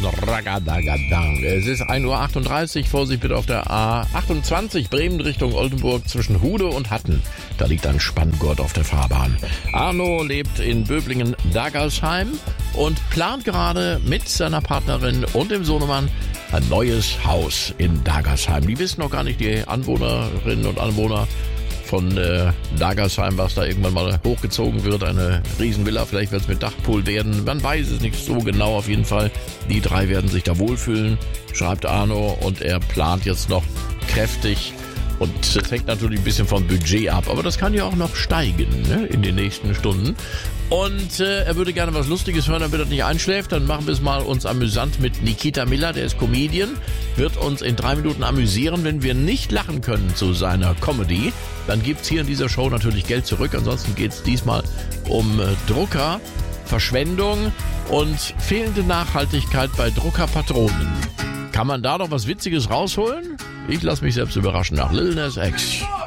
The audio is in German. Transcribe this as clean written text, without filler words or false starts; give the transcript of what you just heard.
Ragadagadang. Es ist 1:38 Uhr. Vorsicht bitte auf der A28 Bremen Richtung Oldenburg zwischen Hude und Hatten. Da liegt ein Spanngurt auf der Fahrbahn. Arno lebt in Böblingen-Dagersheim und plant gerade mit seiner Partnerin und dem Sohnemann ein neues Haus in Dagersheim. Die wissen noch gar nicht, die Anwohnerinnen und Anwohner von Dagersheim, was da irgendwann mal hochgezogen wird. Eine Riesenvilla, vielleicht wird es mit Dachpool werden. Man weiß es nicht so genau, auf jeden Fall. Die drei werden sich da wohlfühlen, schreibt Arno, und er plant jetzt noch kräftig. Und das hängt natürlich ein bisschen vom Budget ab, aber das kann ja auch noch steigen, ne, in den nächsten Stunden. Und er würde gerne was Lustiges hören, damit er nicht einschläft. Dann machen wir es mal uns amüsant mit Nikita Miller, der ist Comedian, wird uns in 3 Minuten amüsieren. Wenn wir nicht lachen können zu seiner Comedy, dann gibt's hier in dieser Show natürlich Geld zurück. Ansonsten geht's diesmal um Drucker, Verschwendung und fehlende Nachhaltigkeit bei Druckerpatronen. Kann man da noch was Witziges rausholen? Ich lasse mich selbst überraschen nach Lil Nas X.